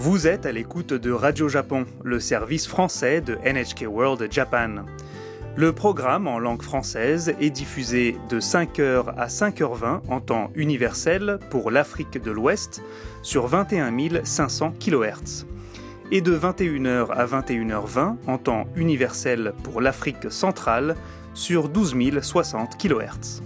Vous êtes à l'écoute de Radio Japon, le service français de NHK World Japan. Le programme en langue française est diffusé de 5h à 5h20 en temps universel pour l'Afrique de l'Ouest sur 21 500 kHz et de 21h à 21h20 en temps universel pour l'Afrique centrale sur 12 060 kHz.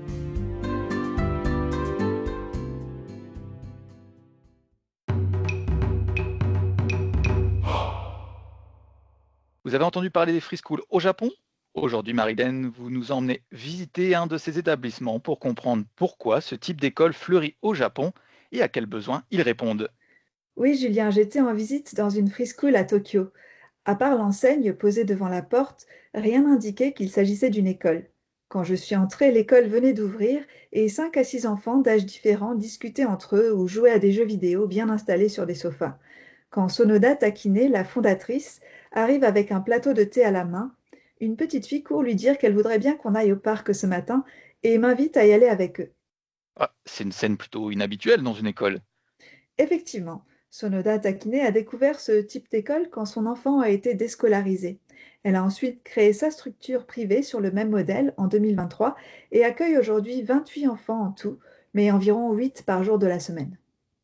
Vous avez entendu parler des free schools au Japon ? Aujourd'hui, Marilène, vous nous emmenez visiter un de ces établissements pour comprendre pourquoi ce type d'école fleurit au Japon et à quels besoins ils répondent. Oui, Julien, j'étais en visite dans une free school à Tokyo. À part l'enseigne posée devant la porte, rien n'indiquait qu'il s'agissait d'une école. Quand je suis entrée, l'école venait d'ouvrir et 5 à 6 enfants d'âges différents discutaient entre eux ou jouaient à des jeux vidéo bien installés sur des sofas. Quand Sonoda Takine, la fondatrice, arrive avec un plateau de thé à la main, une petite fille court lui dire qu'elle voudrait bien qu'on aille au parc ce matin et m'invite à y aller avec eux. Ah, c'est une scène plutôt inhabituelle dans une école. Effectivement, Sonoda Takine a découvert ce type d'école quand son enfant a été déscolarisé. Elle a ensuite créé sa structure privée sur le même modèle en 2023 et accueille aujourd'hui 28 enfants en tout, mais environ 8 par jour de la semaine.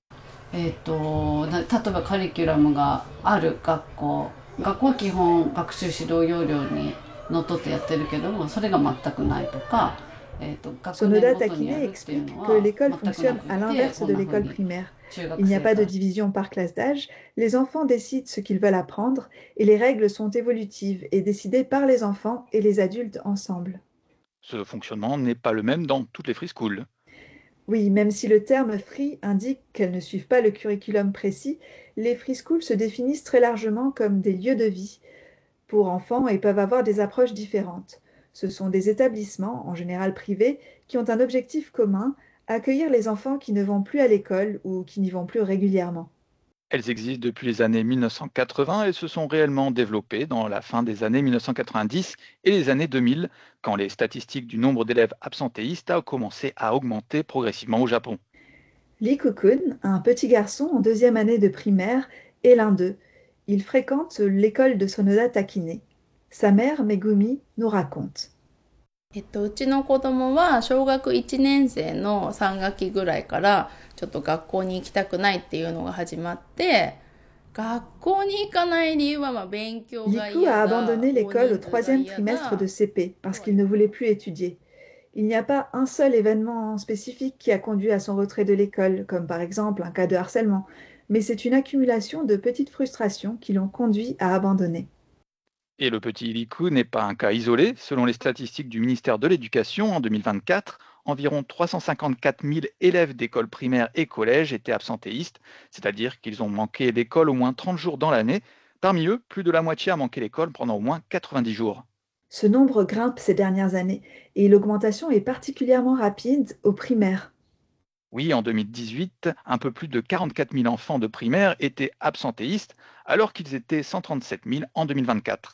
例えばカリキュラムがある学校は基本学習指導要領にのっとってやってるけども、それが全くないとか、学年 Sonoda ごとに Takine やるっていう explique の que は l'école 全くな fonctionne く à て、 l'inverse こん de な風 l'école に primaire. 中 Il 学 n'y a 生 pas de が division par classe d'âge, les enfants décident ce qu'ils veulent apprendre et les règles sont évolutives et décidées par les enfants et les adultes ensemble. Ce fonctionnement n'est pas le même dans toutes les free schools. Oui, même si le terme free indique qu'elles ne suivent pas le curriculum précis, les free schools se définissent très largement comme des lieux de vie pour enfants et peuvent avoir des approches différentes. Ce sont des établissements, en général privés, qui ont un objectif commun, accueillir les enfants qui ne vont plus à l'école ou qui n'y vont plus régulièrement. Elles existent depuis les années 1980 et se sont réellement développées dans la fin des années 1990 et les années 2000, quand les statistiques du nombre d'élèves absentéistes a commencé à augmenter progressivement au Japon. Lee Kukun, un petit garçon en deuxième année de primaire, est l'un d'eux. Il fréquente l'école de Sonoda Takine. Sa mère, Megumi, nous raconte. うちの子供は小学1年生の3学期ぐらいからちょっと学校に行きたくないっていうのが始まって、学校に行かない理由は勉強が Liku 嫌 a だ、 abandonné 大 l'école au 人数が troisième 嫌 trimestre だ de CP parce qu'il ne voulait plus étudier. Il n'y a pas un seul événement spécifique qui a conduit à son retrait de l'école, comme par exemple un cas de harcèlement, mais c'est une accumulation de petites frustrations qui l'ont conduit à abandonner. Et le petit Iliku n'est pas un cas isolé. Selon les statistiques du ministère de l'Éducation, en 2024, environ 354 000 élèves d'écoles primaires et collèges étaient absentéistes, c'est-à-dire qu'ils ont manqué l'école au moins 30 jours dans l'année. Parmi eux, plus de la moitié a manqué l'école pendant au moins 90 jours. Ce nombre grimpe ces dernières années et l'augmentation est particulièrement rapide au primaire. Oui, en 2018, un peu plus de 44 000 enfants de primaire étaient absentéistes, alors qu'ils étaient 137 000 en 2024.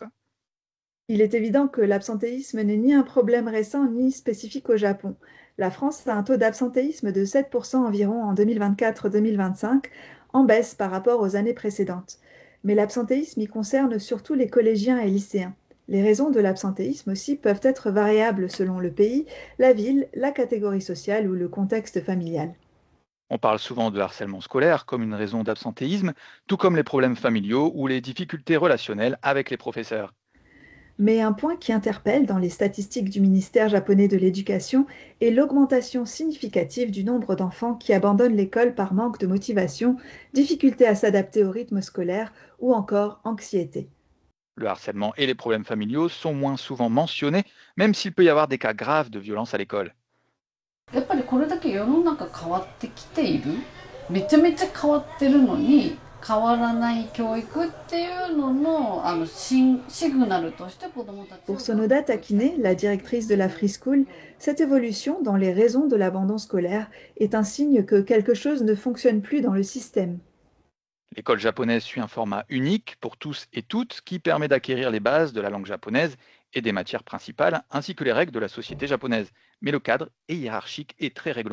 Il est évident que l'absentéisme n'est ni un problème récent ni spécifique au Japon. La France a un taux d'absentéisme de 7% environ en 2024-2025, en baisse par rapport aux années précédentes. Mais l'absentéisme y concerne surtout les collégiens et lycéens. Les raisons de l'absentéisme aussi peuvent être variables selon le pays, la ville, la catégorie sociale ou le contexte familial. On parle souvent de harcèlement scolaire comme une raison d'absentéisme, tout comme les problèmes familiaux ou les difficultés relationnelles avec les professeurs. Mais un point qui interpelle dans les statistiques du ministère japonais de l'Éducation est l'augmentation significative du nombre d'enfants qui abandonnent l'école par manque de motivation, difficulté à s'adapter au rythme scolaire ou encore anxiété. Le harcèlement et les problèmes familiaux sont moins souvent mentionnés, même s'il peut y avoir des cas graves de violence à l'école. やっぱりこれだけ世の中変わってきている、めちゃめちゃ変わってるのに変わらない教育っていうののシグナルとして子どもたちを Pour Sonoda Takine, la directrice de la Free School, cette évolution dans les raisons de l'abandon scolaire est un signe que quelque chose ne fonctionne plus dans le système. L'école japonaise suit un format unique pour tous et toutes qui permet d'acquérir les bases de la langue japonaise et des matières principales, ainsi que les règles de la société japonaise. Mais le cadre est hiérarchique et très réglementé.